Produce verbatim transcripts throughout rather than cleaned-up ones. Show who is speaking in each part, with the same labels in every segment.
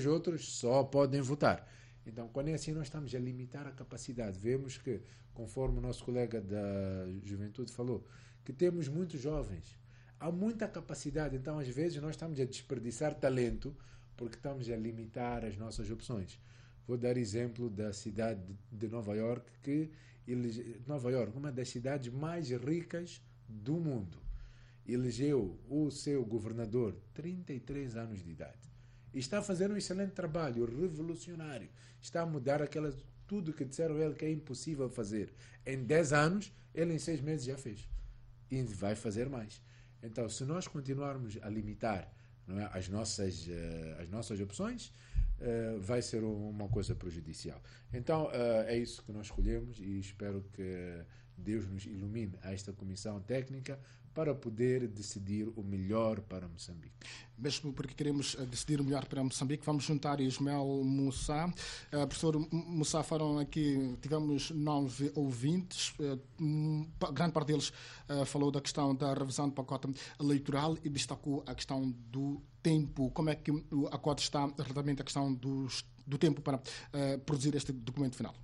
Speaker 1: os outros só podem votar. Então, quando é assim, nós estamos a limitar a capacidade. Vemos que, conforme o nosso colega da juventude falou, que temos muitos jovens. Há muita capacidade, então às vezes nós estamos a desperdiçar talento porque estamos a limitar as nossas opções. Vou dar exemplo da cidade de Nova York, que elege... Nova York, uma das cidades mais ricas do mundo, elegeu o seu governador, trinta e três anos de idade. E está a fazer um excelente trabalho, revolucionário. Está a mudar aquelas, tudo que disseram ele que é impossível fazer. Em dez anos, ele em seis meses já fez. E vai fazer mais. Então, se nós continuarmos a limitar, não é, as, nossas, uh, as nossas opções, uh, vai ser uma coisa prejudicial. Então, uh, é isso que nós escolhemos e espero que Deus nos ilumine a esta comissão técnica para poder decidir o melhor para Moçambique.
Speaker 2: Mesmo porque queremos decidir o melhor para Moçambique, vamos juntar Ismael Moussa. Uh, professor Moussa, foram aqui, tivemos nove ouvintes, uh, grande parte deles uh, falou da questão da revisão do pacote eleitoral e destacou a questão do tempo. Como é que a CODE está relativamente à questão dos, do tempo para uh, produzir este documento final?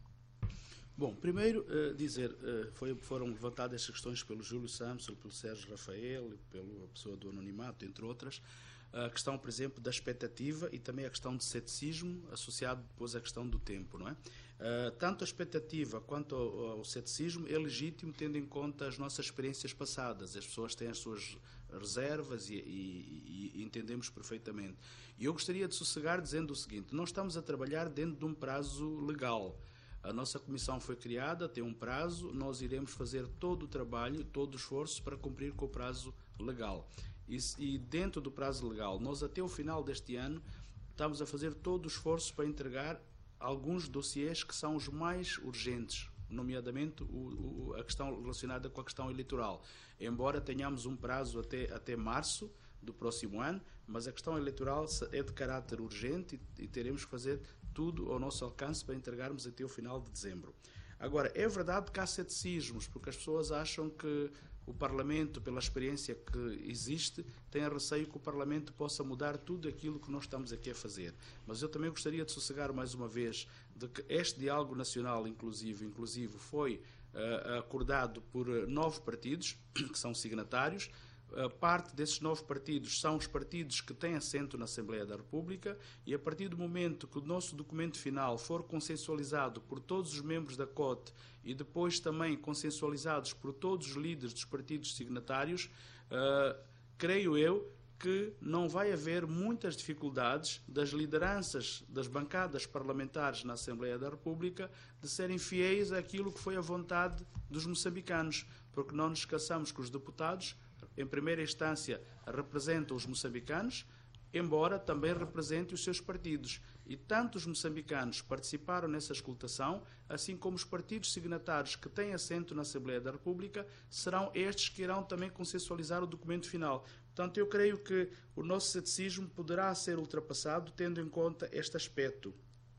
Speaker 3: Bom, primeiro uh, dizer, uh, foi, foram levantadas estas questões pelo Júlio Samson, pelo Sérgio Rafael, pela pessoa do anonimato, entre outras, a questão, por exemplo, da expectativa e também a questão de ceticismo, associado depois à questão do tempo, não é? Uh, tanto a expectativa quanto ao, ao ceticismo é legítimo, tendo em conta as nossas experiências passadas. As pessoas têm as suas reservas e, e, e entendemos perfeitamente. E eu gostaria de sossegar dizendo o seguinte: nós estamos a trabalhar dentro de um prazo legal. A nossa comissão foi criada, tem um prazo, nós iremos fazer todo o trabalho, todo o esforço para cumprir com o prazo legal. E, e dentro do prazo legal, nós até o final deste ano estamos a fazer todo o esforço para entregar alguns dossiês que são os mais urgentes, nomeadamente o, o, a questão relacionada com a questão eleitoral. Embora tenhamos um prazo até, até março do próximo ano, mas a questão eleitoral é de caráter urgente e, e teremos que fazer tudo ao nosso alcance para entregarmos até o final de dezembro. Agora, é verdade que há ceticismos, porque as pessoas acham que o Parlamento, pela experiência que existe, tem receio que o Parlamento possa mudar tudo aquilo que nós estamos aqui a fazer. Mas eu também gostaria de sossegar mais uma vez de que este diálogo nacional inclusivo, inclusive foi uh, acordado por nove partidos, que são signatários. Uh, parte desses nove partidos são os partidos que têm assento na Assembleia da República e a partir do momento que o nosso documento final for consensualizado por todos os membros da CODE e depois também consensualizados por todos os líderes dos partidos signatários, uh, creio eu que não vai haver muitas dificuldades das lideranças das bancadas parlamentares na Assembleia da República de serem fiéis àquilo que foi a vontade dos moçambicanos, porque não nos esqueçamos que os deputados, em primeira instância, representam os moçambicanos, embora também representem os seus partidos. E tanto os moçambicanos participaram nessa escutação, assim como os partidos signatários que têm assento na Assembleia da República, serão estes que irão também consensualizar o documento final. Portanto, eu creio que o nosso ceticismo poderá ser ultrapassado, tendo em conta este aspecto.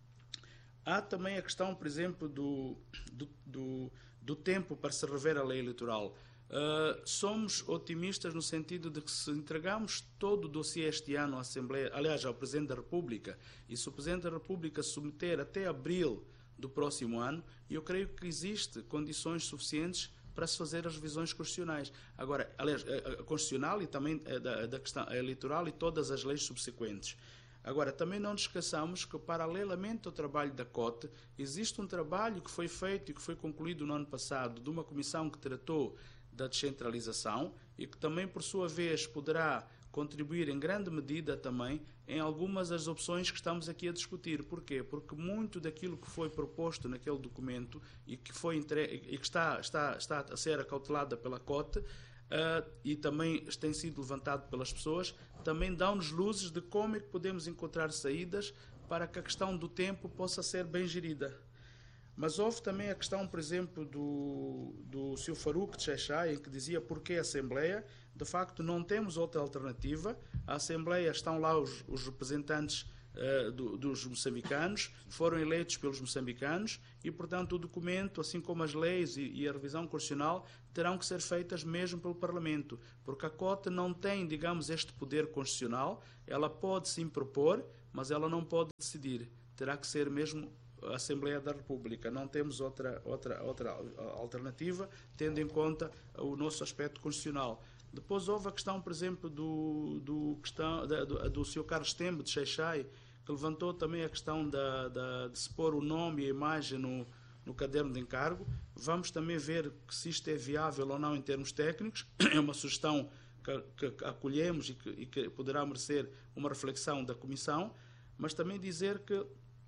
Speaker 3: Há também a questão, por exemplo, do, do, do, do tempo para se rever a lei eleitoral. Uh, somos otimistas no sentido de que se entregamos todo o dossiê este ano à Assembleia, aliás, ao Presidente da República, e se o Presidente da República submeter até abril do próximo ano, eu creio que existe condições suficientes para se fazer as revisões constitucionais. Agora, aliás, a, a constitucional e também a da, da questão eleitoral e todas as leis subsequentes. Agora, também não nos esqueçamos que, paralelamente ao trabalho da CODE, existe um trabalho que foi feito e que foi concluído no ano passado de uma comissão que tratou da descentralização e que também, por sua vez, poderá contribuir em grande medida também em algumas das opções que estamos aqui a discutir. Porquê? Porque muito daquilo que foi proposto naquele documento e que, foi entre... e que está, está, está a ser acautelada pela CODE uh, e também tem sido levantado pelas pessoas, também dão-nos luzes de como é que podemos encontrar saídas para que a questão do tempo possa ser bem gerida. Mas houve também a questão, por exemplo, do, do senhor Farouk Tchechai, que dizia porquê a Assembleia. De facto, não temos outra alternativa. A Assembleia, estão lá os, os representantes uh, do, dos moçambicanos, foram eleitos pelos moçambicanos e, portanto, o documento, assim como as leis e, e a revisão constitucional, terão que ser feitas mesmo pelo Parlamento, porque a CODE não tem, digamos, este poder constitucional. Ela pode sim propor, mas ela não pode decidir. Terá que ser mesmo a Assembleia da República. Não temos outra, outra, outra alternativa, tendo em conta o nosso aspecto constitucional. Depois houve a questão, por exemplo, do, do, questão, da, do, do senhor Carlos Tembo, de Xai-Xai, que levantou também a questão da, da, de se pôr o nome e a imagem no, no caderno de encargo. Vamos também ver se isto é viável ou não em termos técnicos. É uma sugestão que, que acolhemos e que, e que poderá merecer uma reflexão da Comissão, mas também dizer que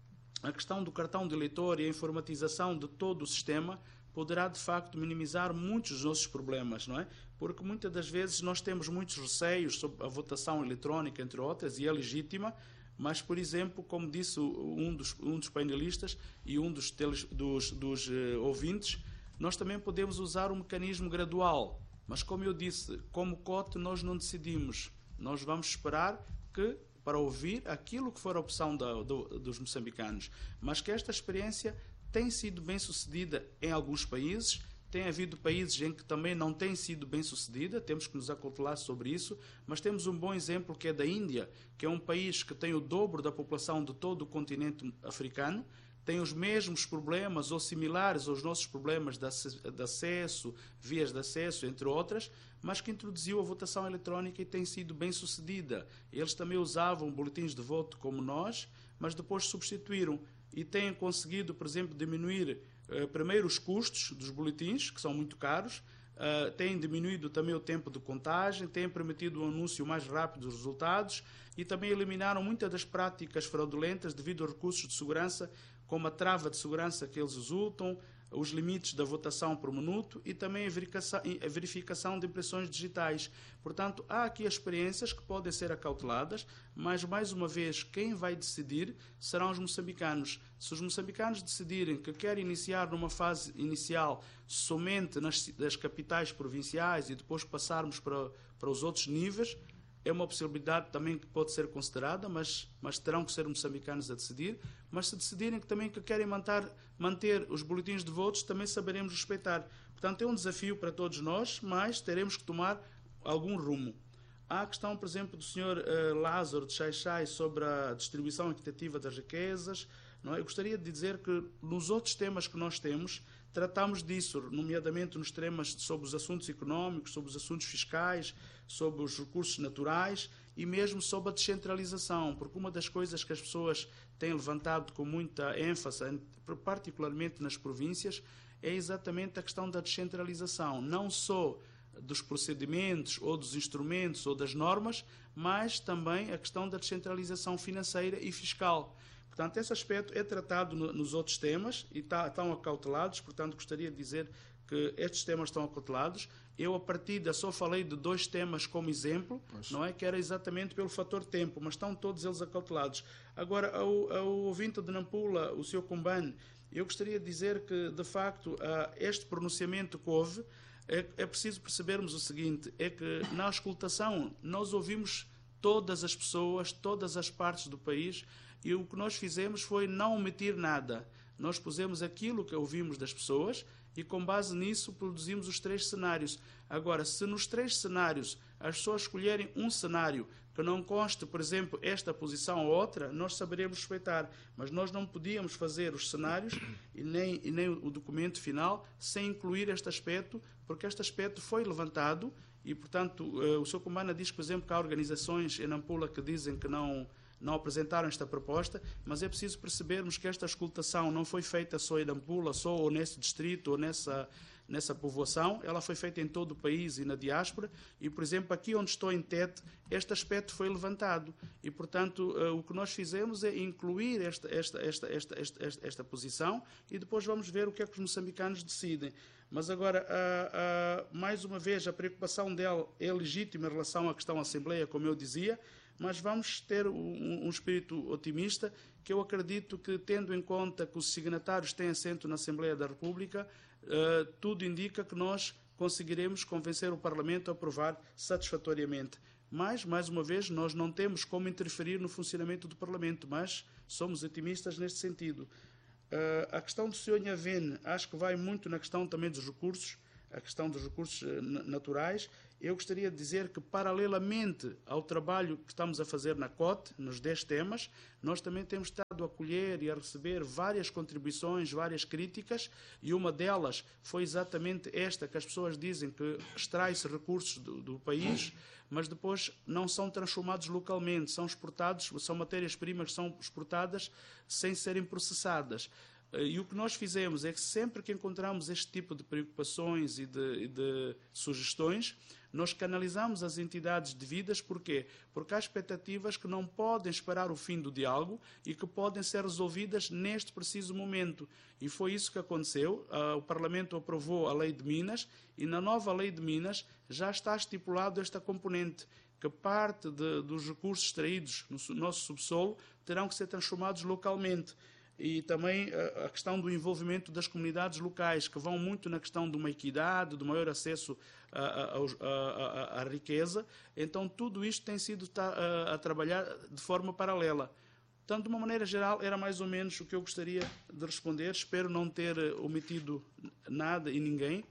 Speaker 3: a questão do cartão de eleitor e a informatização de todo o sistema poderá, de facto, minimizar muitos dos nossos problemas, não é? Porque muitas das vezes nós temos muitos receios sobre a votação eletrónica, entre outras, e é legítima, mas, por exemplo, como disse um dos, um dos painelistas e um dos, teles, dos, dos uh, ouvintes, nós também podemos usar um mecanismo gradual. Mas, como eu disse, como cote nós não decidimos. Nós vamos esperar que, para ouvir aquilo que for a opção da, do, dos moçambicanos. Mas que esta experiência tem sido bem sucedida em alguns países, tem havido países em que também não tem sido bem sucedida, temos que nos acautelar sobre isso, mas temos um bom exemplo que é da Índia, que é um país que tem o dobro da população de todo o continente africano, tem os mesmos problemas ou similares aos nossos problemas de acesso, vias de acesso, entre outras, mas que introduziu a votação eletrónica e tem sido bem sucedida. Eles também usavam boletins de voto como nós, mas depois substituíram e têm conseguido, por exemplo, diminuir eh, primeiro os custos dos boletins, que são muito caros, eh, têm diminuído também o tempo de contagem, têm permitido um anúncio mais rápido dos resultados e também eliminaram muitas das práticas fraudulentas devido aos recursos de segurança, como a trava de segurança que eles usam, os limites da votação por minuto e também a verificação, a verificação de impressões digitais. Portanto, há aqui experiências que podem ser acauteladas, mas, mais uma vez, quem vai decidir serão os moçambicanos. Se os moçambicanos decidirem que querem iniciar numa fase inicial somente nas, nas capitais provinciais e depois passarmos para, para os outros níveis, é uma possibilidade também que pode ser considerada, mas, mas terão que ser moçambicanos a decidir. Mas se decidirem que também que querem manter, manter os boletins de votos, também saberemos respeitar. Portanto, é um desafio para todos nós, mas teremos que tomar algum rumo. Há a questão, por exemplo, do senhor uh, Lázaro de Xai-Xai sobre a distribuição equitativa das riquezas. Não é? Eu gostaria de dizer que nos outros temas que nós temos, tratamos disso, nomeadamente nos temas sobre os assuntos económicos, sobre os assuntos fiscais, sobre os recursos naturais e mesmo sobre a descentralização, porque uma das coisas que as pessoas têm levantado com muita ênfase, particularmente nas províncias, é exatamente a questão da descentralização, não só dos procedimentos ou dos instrumentos ou das normas, mas também a questão da descentralização financeira e fiscal. Portanto, esse aspecto é tratado no, nos outros temas e tá, estão acautelados, portanto, gostaria de dizer que estes temas estão acautelados. Eu, a partida, só falei de dois temas como exemplo, pois. Não é? Que era exatamente pelo fator tempo, mas estão todos eles acautelados. Agora, ao, ao ouvinte de Nampula, o senhor Kumban, eu gostaria de dizer que, de facto, este pronunciamento que houve, é, é preciso percebermos o seguinte, é que na auscultação nós ouvimos todas as pessoas, todas as partes do país, e o que nós fizemos foi não omitir nada. Nós pusemos aquilo que ouvimos das pessoas e, com base nisso, produzimos os três cenários. Agora, se nos três cenários as pessoas escolherem um cenário que não conste, por exemplo, esta posição ou outra, nós saberemos respeitar. Mas nós não podíamos fazer os cenários e nem, e nem o documento final sem incluir este aspecto, porque este aspecto foi levantado e, portanto, o senhor Kumana diz, por exemplo, que há organizações em Nampula que dizem que não... não apresentaram esta proposta, mas é preciso percebermos que esta auscultação não foi feita só em Nampula, só ou nesse distrito ou nessa, nessa povoação, ela foi feita em todo o país e na diáspora, e, por exemplo, aqui onde estou em Tete, este aspecto foi levantado, e, portanto, uh, o que nós fizemos é incluir esta, esta, esta, esta, esta, esta, esta posição, e depois vamos ver o que é que os moçambicanos decidem. Mas agora, uh, uh, mais uma vez, a preocupação dela é legítima em relação à questão da Assembleia, como eu dizia, mas vamos ter um, um espírito otimista, que eu acredito que, tendo em conta que os signatários têm assento na Assembleia da República, uh, tudo indica que nós conseguiremos convencer o Parlamento a aprovar satisfatoriamente. Mas, mais uma vez, nós não temos como interferir no funcionamento do Parlamento, mas somos otimistas neste sentido. Uh, a questão do senhor Nhavene, acho que vai muito na questão também dos recursos. a questão dos recursos naturais, eu gostaria de dizer que, paralelamente ao trabalho que estamos a fazer na C O T, nos dez temas, nós também temos estado a acolher e a receber várias contribuições, várias críticas, e uma delas foi exatamente esta, que as pessoas dizem que extrai-se recursos do, do país, mas depois não são transformados localmente, são exportados, são matérias-primas que são exportadas sem serem processadas. E o que nós fizemos é que sempre que encontramos este tipo de preocupações e de, e de sugestões, nós canalizamos as entidades devidas. Porquê? Porque há expectativas que não podem esperar o fim do diálogo e que podem ser resolvidas neste preciso momento. E foi isso que aconteceu. O Parlamento aprovou a Lei de Minas e na nova Lei de Minas já está estipulado esta componente, que parte de, dos recursos extraídos no nosso subsolo terão que ser transformados localmente. E também a questão do envolvimento das comunidades locais, que vão muito na questão de uma equidade, do maior acesso à riqueza. Então, tudo isto tem sido a, a trabalhar de forma paralela. Portanto, de uma maneira geral, era mais ou menos o que eu gostaria de responder. Espero não ter omitido nada e ninguém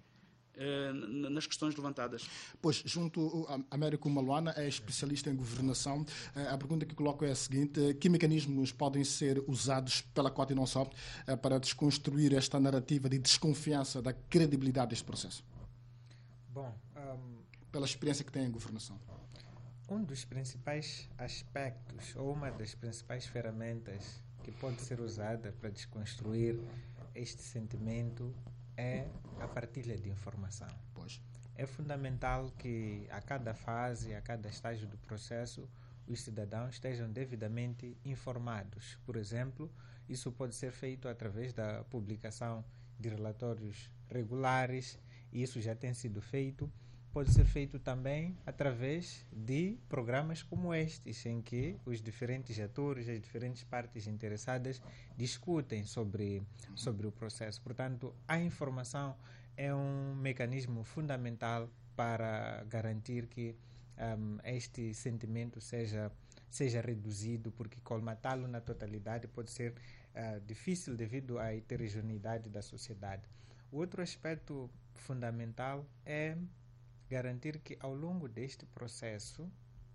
Speaker 3: nas questões levantadas.
Speaker 2: Pois, junto a Américo Maluana, é especialista em governação. A pergunta que coloco é a seguinte: que mecanismos podem ser usados pela C O T e não só para desconstruir esta narrativa de desconfiança da credibilidade deste processo?
Speaker 4: Bom, um,
Speaker 2: pela experiência que tem em governação.
Speaker 4: Um dos principais aspectos, ou uma das principais ferramentas que pode ser usada para desconstruir este sentimento é a partilha de informação.
Speaker 2: Pois.
Speaker 4: É fundamental que a cada fase, a cada estágio do processo, os cidadãos estejam devidamente informados. Por exemplo, isso pode ser feito através da publicação de relatórios regulares, e isso já tem sido feito. Pode ser feito também através de programas como estes, em que os diferentes atores, as diferentes partes interessadas discutem sobre, sobre o processo. Portanto, a informação é um mecanismo fundamental para garantir que um, este sentimento seja, seja reduzido, porque colmatá-lo na totalidade pode ser uh, difícil devido à heterogeneidade da sociedade. O outro aspecto fundamental é garantir que, ao longo deste processo,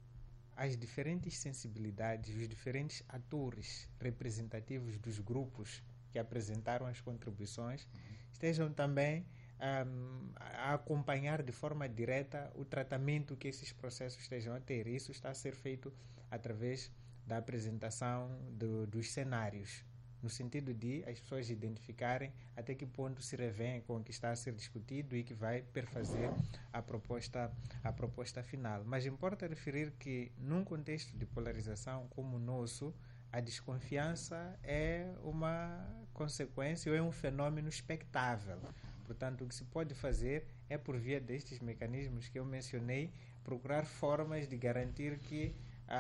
Speaker 4: as diferentes sensibilidades, os diferentes atores representativos dos grupos que apresentaram as contribuições estejam também um, a acompanhar de forma direta o tratamento que esses processos estejam a ter. Isso está a ser feito através da apresentação do, dos cenários, no sentido de as pessoas identificarem até que ponto se revém com o que está a ser discutido e que vai perfazer a proposta, a proposta final. Mas importa referir que, num contexto de polarização como o nosso, a desconfiança é uma consequência ou é um fenômeno expectável. Portanto, o que se pode fazer é, por via destes mecanismos que eu mencionei, procurar formas de garantir que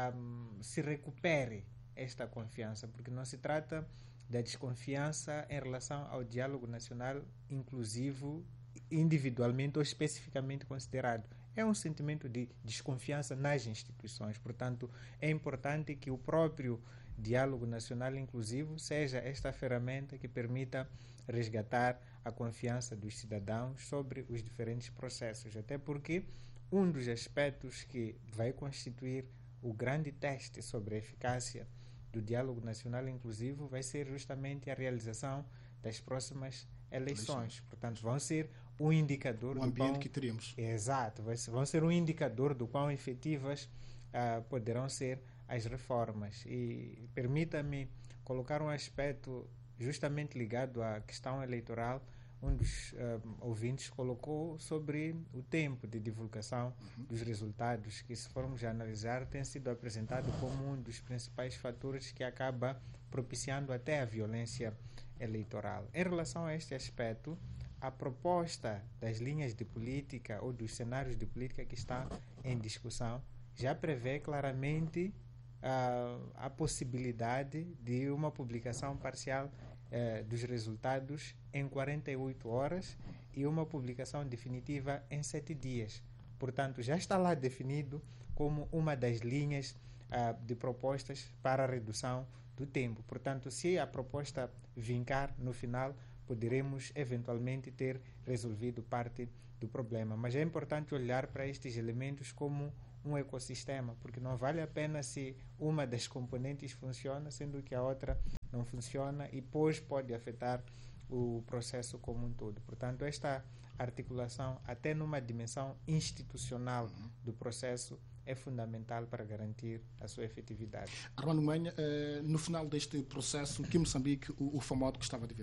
Speaker 4: um, se recupere esta confiança, porque não se trata da desconfiança em relação ao diálogo nacional inclusivo, individualmente ou especificamente considerado. É um sentimento de desconfiança nas instituições. Portanto, é importante que o próprio diálogo nacional inclusivo seja esta ferramenta que permita resgatar a confiança dos cidadãos sobre os diferentes processos, até porque um dos aspectos que vai constituir o grande teste sobre a eficácia do diálogo nacional inclusivo vai ser justamente a realização das próximas eleições. Portanto, vão ser um indicador
Speaker 2: o
Speaker 4: do
Speaker 2: ambiente
Speaker 4: quão,
Speaker 2: que teremos.
Speaker 4: Exato, vai ser, vão ser um indicador do quão efetivas uh, poderão ser as reformas. E permita-me colocar um aspecto justamente ligado à questão eleitoral. Um dos uh, ouvintes colocou sobre o tempo de divulgação uhum. dos resultados, que, se formos analisar, tem sido apresentado como um dos principais fatores que acaba propiciando até a violência eleitoral. Em relação a este aspecto, a proposta das linhas de política ou dos cenários de política que está em discussão já prevê claramente uh, a possibilidade de uma publicação parcial Eh, dos resultados em quarenta e oito horas e uma publicação definitiva em sete dias. Portanto, já está lá definido como uma das linhas ah, de propostas para a redução do tempo. Portanto, se a proposta vincar no final, poderemos eventualmente ter resolvido parte do problema. Mas é importante olhar para estes elementos como um ecossistema, porque não vale a pena se uma das componentes funciona, sendo que a outra não funciona e depois pode afetar o processo como um todo. Portanto, esta articulação, até numa dimensão institucional do processo, é fundamental para garantir a sua efetividade.
Speaker 2: Armando Manha, eh, no final deste processo, que Moçambique o, o FAMOD gostava de ver?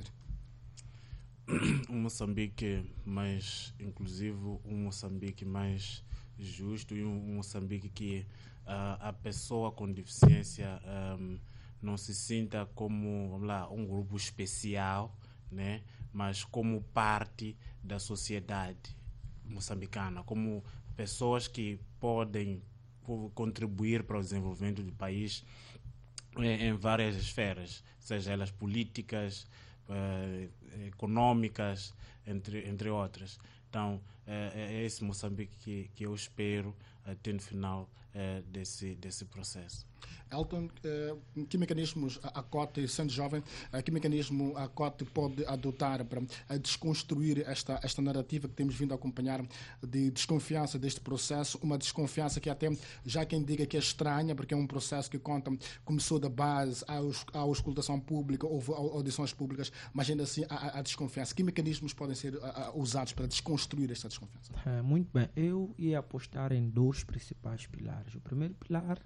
Speaker 5: Um Moçambique mais inclusivo, um Moçambique mais justo e um Moçambique que uh, a pessoa com deficiência um, não se sinta como, vamos lá, um grupo especial, né? Mas como parte da sociedade moçambicana, como pessoas que podem contribuir para o desenvolvimento do país em, em várias esferas, seja elas políticas, eh, econômicas, entre, entre outras. Então, é, é esse Moçambique que, que eu espero até no final eh, desse, desse processo.
Speaker 2: Elton, que mecanismos a COTE, sendo jovem, que mecanismo a COTE pode adotar para desconstruir esta, esta narrativa que temos vindo a acompanhar de desconfiança deste processo, uma desconfiança que até já quem diga que é estranha, porque é um processo que conta, começou da base à auscultação pública, houve audições públicas, mas ainda assim há, há desconfiança. Que mecanismos podem ser usados para desconstruir esta desconfiança?
Speaker 6: É, muito bem, eu ia apostar em dois principais pilares. O primeiro pilar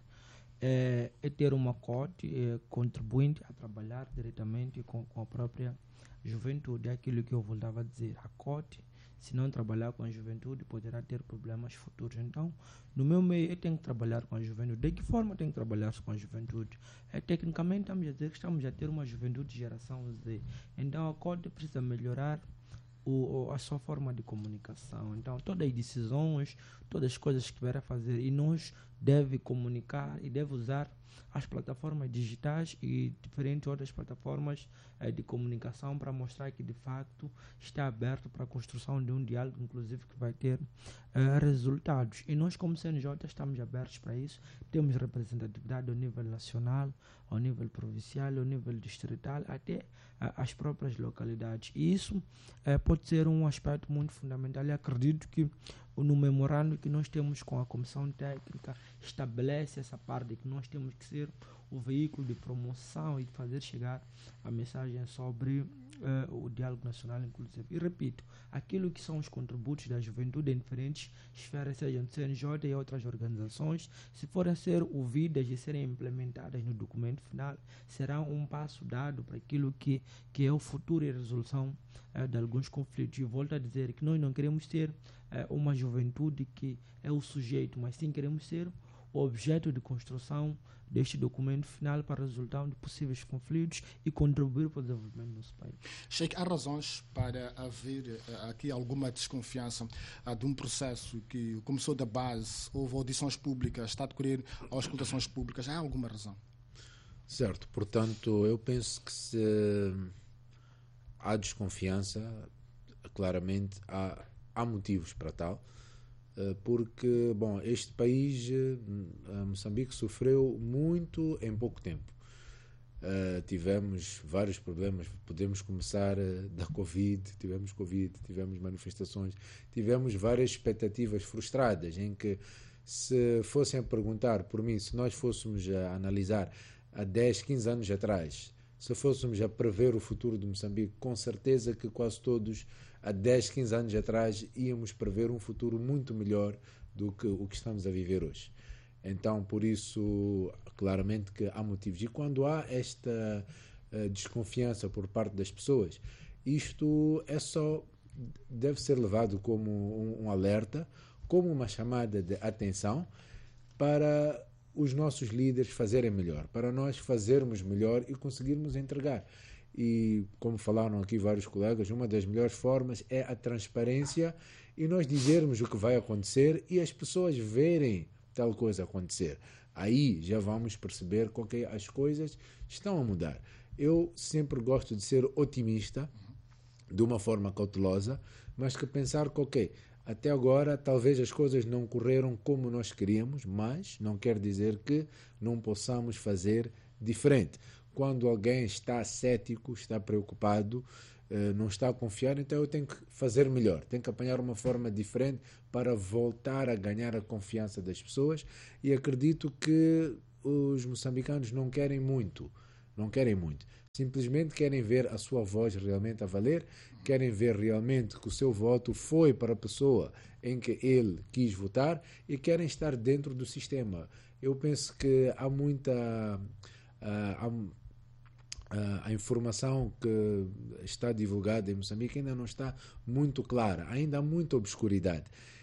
Speaker 6: É, é ter uma COTE é, contribuinte a trabalhar diretamente com, com a própria juventude. É aquilo que eu voltava a dizer. A COTE, se não trabalhar com a juventude, poderá ter problemas futuros. Então, no meu meio, eu tenho que trabalhar com a juventude. De que forma eu tenho que trabalhar com a juventude? É, tecnicamente, estamos a dizer que estamos a ter uma juventude de geração Z. Então, a COTE precisa melhorar o, a sua forma de comunicação. Então, todas as decisões, todas as coisas que vai fazer, e nós deve comunicar e deve usar as plataformas digitais e diferentes outras plataformas eh, de comunicação para mostrar que de facto está aberto para a construção de um diálogo inclusive que vai ter eh, resultados. E nós como C N J estamos abertos para isso. Temos representatividade ao nível nacional, ao nível provincial, ao nível distrital, até eh, as próprias localidades. E isso eh, pode ser um aspecto muito fundamental. E acredito que no memorando que nós temos com a Comissão Técnica estabelece essa parte de que nós temos que ser o veículo de promoção e de fazer chegar a mensagem sobre uh, o diálogo nacional inclusive. E repito, aquilo que são os contributos da juventude em diferentes esferas, sejam C N J e outras organizações, se forem a ser ouvidas e serem implementadas no documento final, será um passo dado para aquilo que, que é o futuro e a resolução uh, de alguns conflitos. E volto a dizer que nós não queremos ter uh, uma juventude que é o sujeito, mas sim queremos ser o objeto de construção deste documento final para a resolução de possíveis conflitos e contribuir para o desenvolvimento do nosso país.
Speaker 2: Sheikh, há razões para haver uh, aqui alguma desconfiança uh, de um processo que começou da base, houve audições públicas, está a decorrer auscultações públicas, há alguma razão?
Speaker 1: Certo, portanto, eu penso que se há desconfiança, claramente há, há motivos para tal, porque, bom, este país, Moçambique, sofreu muito em pouco tempo. Uh, tivemos vários problemas, podemos começar uh, da Covid, tivemos Covid, tivemos manifestações, tivemos várias expectativas frustradas, em que se fossem a perguntar por mim, se nós fôssemos a analisar há dez, quinze anos atrás, se fôssemos a prever o futuro de Moçambique, com certeza que quase todos há dez, quinze anos atrás íamos prever um futuro muito melhor do que o que estamos a viver hoje. Então, por isso, claramente que há motivos. E quando há esta uh, desconfiança por parte das pessoas, isto é só, deve ser levado como um, um alerta, como uma chamada de atenção para os nossos líderes fazerem melhor, para nós fazermos melhor e conseguirmos entregar. E, como falaram aqui vários colegas, uma das melhores formas é a transparência e nós dizermos o que vai acontecer e as pessoas verem tal coisa acontecer. Aí já vamos perceber que as coisas estão a mudar. Eu sempre gosto de ser otimista, de uma forma cautelosa, mas que pensar que, ok, até agora talvez as coisas não correram como nós queríamos, mas não quer dizer que não possamos fazer diferente. Quando alguém está cético, está preocupado, uh, não está a confiar, então eu tenho que fazer melhor, tenho que apanhar uma forma diferente para voltar a ganhar a confiança das pessoas, e acredito que os moçambicanos não querem muito, não querem muito. Simplesmente querem ver a sua voz realmente a valer, querem ver realmente que o seu voto foi para a pessoa em que ele quis votar e querem estar dentro do sistema. Eu penso que há muita... Uh, há, a informação que está divulgada em Moçambique ainda não está muito clara, ainda há muita obscuridade.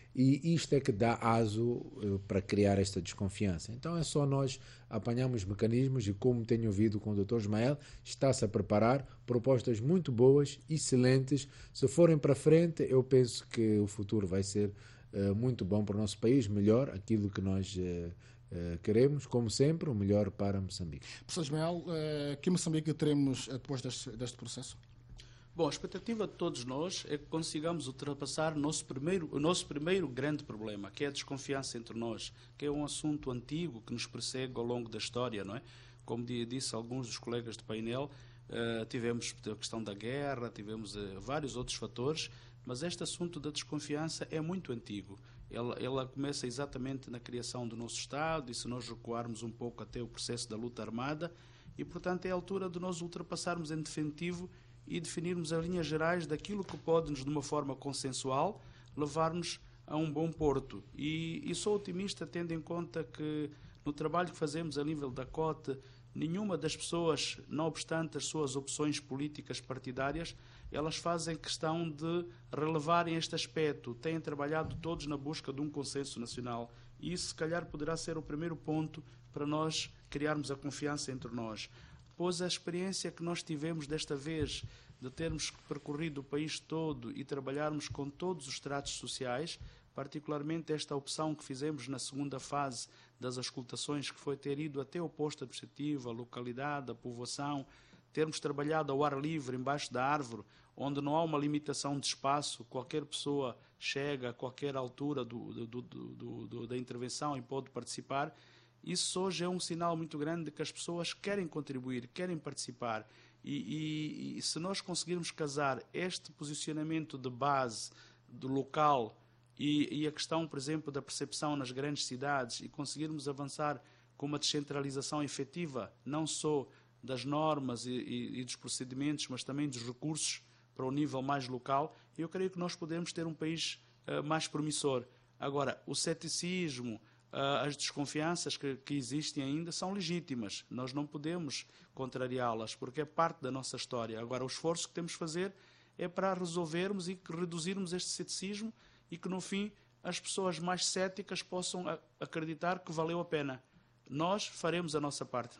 Speaker 1: E isto é que dá aso uh, para criar esta desconfiança. Então é só nós apanharmos mecanismos e, como tenho ouvido com o doutor Ismael, está-se a preparar propostas muito boas, excelentes. Se forem para frente, eu penso que o futuro vai ser uh, muito bom para o nosso país, melhor aquilo que nós uh, uh, queremos, como sempre, o melhor para Moçambique.
Speaker 2: Professor Ismael, uh, que Moçambique teremos uh, depois deste, deste processo?
Speaker 3: Bom, a expectativa de todos nós é que consigamos ultrapassar o nosso primeiro, o nosso primeiro grande problema, que é a desconfiança entre nós, que é um assunto antigo que nos persegue ao longo da história, não é? Como disse alguns dos colegas do painel, uh, tivemos a questão da guerra, tivemos uh, vários outros fatores, mas este assunto da desconfiança é muito antigo. Ela, ela começa exatamente na criação do nosso Estado, e se nós recuarmos um pouco até o processo da luta armada, e portanto é a altura de nós ultrapassarmos em definitivo e definirmos as linhas gerais daquilo que pode-nos, de uma forma consensual, levar-nos a um bom porto. E, e sou otimista, tendo em conta que no trabalho que fazemos a nível da C O T, nenhuma das pessoas, não obstante as suas opções políticas partidárias, elas fazem questão de relevarem este aspecto. Têm trabalhado todos na busca de um consenso nacional. E isso, se calhar, poderá ser o primeiro ponto para nós criarmos a confiança entre nós. Pois a experiência que nós tivemos desta vez de termos percorrido o país todo e trabalharmos com todos os estratos sociais, particularmente esta opção que fizemos na segunda fase das auscultações, que foi ter ido até o posto administrativo, a localidade, a povoação, termos trabalhado ao ar livre, embaixo da árvore, onde não há uma limitação de espaço, qualquer pessoa chega a qualquer altura do, do, do, do, do, da intervenção e pode participar. Isso hoje é um sinal muito grande de que as pessoas querem contribuir, querem participar. E, e, e se nós conseguirmos casar este posicionamento de base, do local, e, e a questão, por exemplo, da percepção nas grandes cidades, e conseguirmos avançar com uma descentralização efetiva, não só das normas e, e, e dos procedimentos, mas também dos recursos para o nível mais local, eu creio que nós podemos ter um país uh, mais promissor. Agora, o ceticismo, as desconfianças que, que existem ainda são legítimas. Nós não podemos contrariá-las, porque é parte da nossa história. Agora, o esforço que temos de fazer é para resolvermos e reduzirmos este ceticismo e que, no fim, as pessoas mais céticas possam acreditar que valeu a pena. Nós faremos a nossa parte.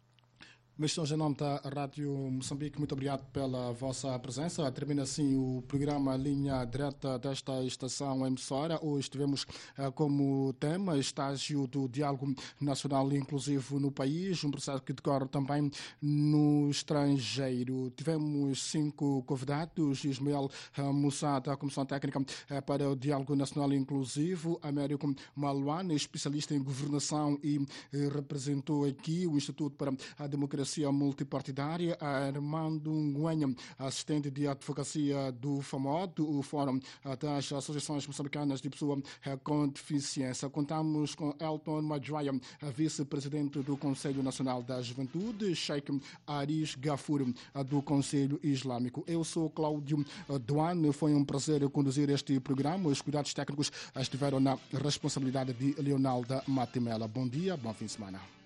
Speaker 2: Mestre Genome da Rádio Moçambique, muito obrigado pela vossa presença. Termina assim o programa Linha Direta desta estação emissora. Hoje tivemos uh, como tema estágio do diálogo nacional inclusivo no país, um processo que decorre também no estrangeiro. Tivemos cinco convidados: Ismael uh, Moussa, da Comissão Técnica uh, para o Diálogo Nacional Inclusivo, Américo Maluane, especialista em governação e uh, representou aqui o Instituto para a Democracia Multipartidária, Armando Nguenha, assistente de advocacia do FAMOD, o Fórum das Associações Moçambicanas de Pessoa com Deficiência. Contamos com Elton Madjoia, vice-presidente do Conselho Nacional da Juventude, Sheikh Aris Gafur, do Conselho Islâmico. Eu sou Cláudio Duane, foi um prazer conduzir este programa. Os cuidados técnicos estiveram na responsabilidade de Leonalda Matimela. Bom dia, bom fim de semana.